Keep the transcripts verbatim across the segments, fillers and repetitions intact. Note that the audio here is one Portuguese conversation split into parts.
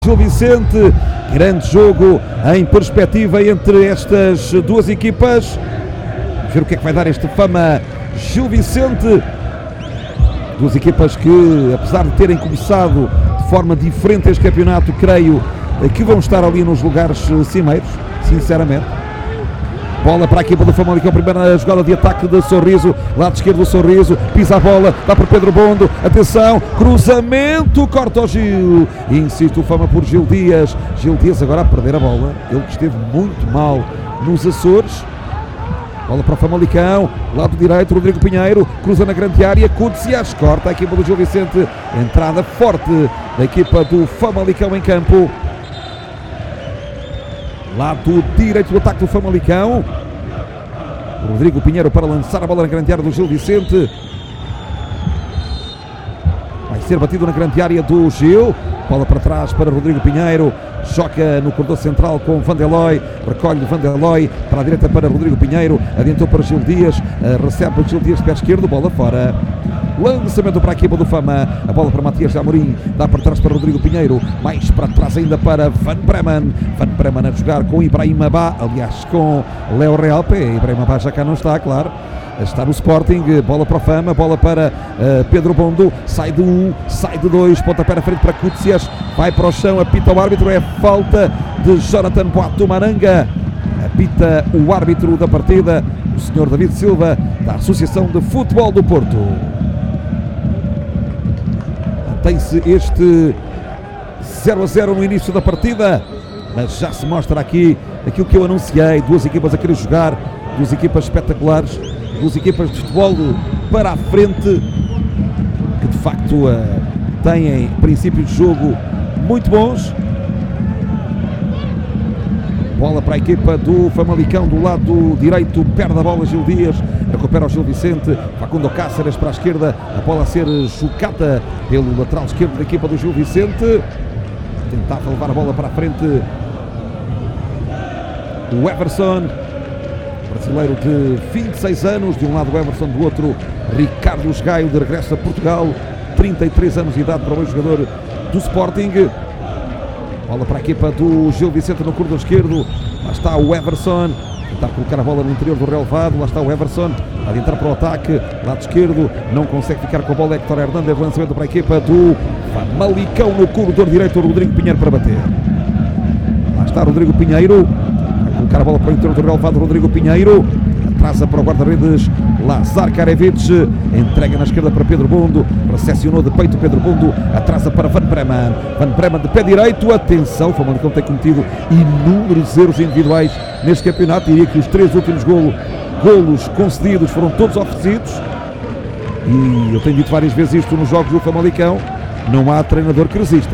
Gil Vicente, grande jogo em perspectiva entre estas duas equipas. Vamos ver o que é que vai dar este Fama Gil Vicente. Duas equipas que, apesar de terem começado de forma diferente este campeonato, creio que vão estar ali nos lugares cimeiros, sinceramente. Bola para a equipa do Famalicão, primeira jogada de ataque de Sorriso, lado esquerdo do Sorriso, pisa a bola, dá para Pedro Bondo, atenção, cruzamento, corta o Gil, insiste o Fama por Gil Dias, Gil Dias agora a perder a bola, ele que esteve muito mal nos Açores. Bola para o Famalicão, lado direito, Rodrigo Pinheiro, cruza na grande área, Cutsias, corta a equipa do Gil Vicente, entrada forte da equipa do Famalicão em campo. Lado direito do ataque do Famalicão, Rodrigo Pinheiro para lançar a bola na grande área do Gil Vicente. Vai ser batido na grande área do Gil. Bola para trás para Rodrigo Pinheiro. Choca no corredor central com Vandeloy. Recolhe Vandeloy para a direita para Rodrigo Pinheiro. Adiantou para Gil Dias. Recebe Gil Dias de pé esquerdo. Bola fora. Lançamento para a equipa do Fama. A bola para Matias Amorim. Dá para trás para Rodrigo Pinheiro. Mais para trás ainda para Van Bremen. Van Bremen a jogar com Ibrahim Abá. Aliás, com Léo Realpe. Ibrahim Abá já cá não está, claro. Está no Sporting, bola para o Fama, bola para uh, Pedro Bondo, sai de um, sai de dois, pontapé na frente para Cutsias, vai para o chão, apita o árbitro, é falta de Jonathan Boatumananga, apita o árbitro da partida, o senhor David Silva, da Associação de Futebol do Porto. Mantém-se este zero a zero no início da partida, mas já se mostra aqui aquilo que eu anunciei, duas equipas a querer jogar, duas equipas espetaculares, duas equipas de futebol para a frente, que de facto uh, têm princípios de jogo muito bons. Bola para a equipa do Famalicão do lado direito, perde a bola Gil Dias, recupera o Gil Vicente, Facundo Cáceres para a esquerda, a bola a ser chocada pelo lateral esquerdo da equipa do Gil Vicente, tentava levar a bola para a frente o Everson, brasileiro de vinte e seis anos, de um lado o Everson, do outro Ricardo Gaio, de regresso a Portugal, trinta e três anos de idade para o jogador do Sporting. Bola para a equipa do Gil Vicente no corredor esquerdo, lá está o Everson, tentar colocar a bola no interior do relevado, lá está o Everson, a entrar para o ataque, lado esquerdo, não consegue ficar com a bola, Héctor Hernández, lançamento para a equipa do Famalicão no corredor direito, o Rodrigo Pinheiro para bater. Lá está Rodrigo Pinheiro, colocar a bola para o interior do relevado, Rodrigo Pinheiro, atrasa para o guarda-redes Lazar Karevich, entrega na esquerda para Pedro Bondo, recepcionou de peito Pedro Bondo, atrasa para Van Bremen, Van Bremen de pé direito, atenção, o Famalicão tem cometido inúmeros erros individuais neste campeonato, diria que os três últimos golo, golos concedidos foram todos oferecidos, e eu tenho dito várias vezes isto nos jogos do Famalicão, não há treinador que resista.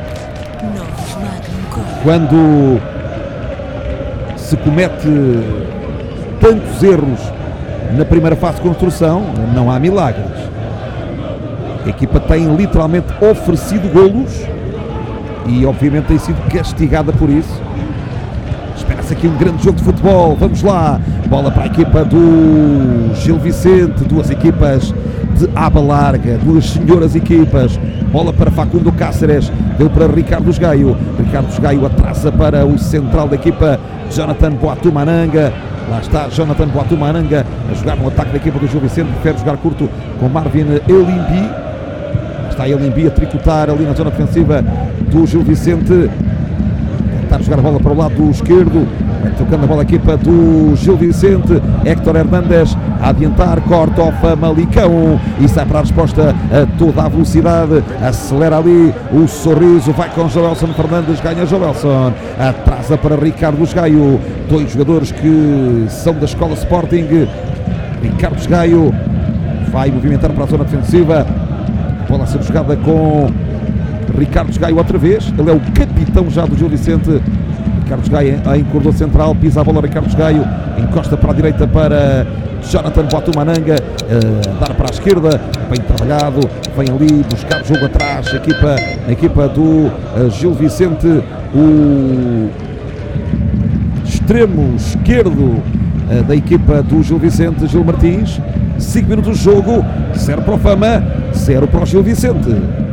Quando se comete tantos erros na primeira fase de construção, não há milagres. A equipa tem literalmente oferecido golos e obviamente tem sido castigada por isso. Espera-se aqui um grande jogo de futebol, vamos lá, bola para a equipa do Gil Vicente, duas equipas de aba larga, duas senhoras equipas, bola para Facundo Cáceres, deu para Ricardo Gaio, Ricardo Gaio atrasa para o central da equipa, Jonathan Boatumananga, lá está Jonathan Boatumananga a jogar no ataque da equipa do Gil Vicente, prefere jogar curto com Marvin Elimbi, lá está Elimbi a tricotar ali na zona defensiva do Gil Vicente, tentar jogar a bola para o lado esquerdo, vai trocando a bola a equipa do Gil Vicente, Héctor Hernández a adiantar, corta o Famalicão e sai para a resposta a toda a velocidade, acelera ali o Sorriso, vai com Joelson Fernandes, ganha Joelson, atrasa para Ricardo Gaio, dois jogadores que são da escola Sporting. Ricardo Gaio vai movimentar para a zona defensiva, bola a ser jogada com Ricardo Gaio outra vez, ele é o capitão já do Gil Vicente. Ricardo Gaio em corredor central, pisa a bola Ricardo Gaio, encosta para a direita para Jonathan Boatumananga, uh, dar para a esquerda, bem trabalhado, vem ali buscar jogo atrás, a equipa, a equipa do uh, Gil Vicente, o extremo esquerdo uh, da equipa do Gil Vicente, Gil Martins, cinco minutos de jogo, zero para o Fama, zero para o Gil Vicente.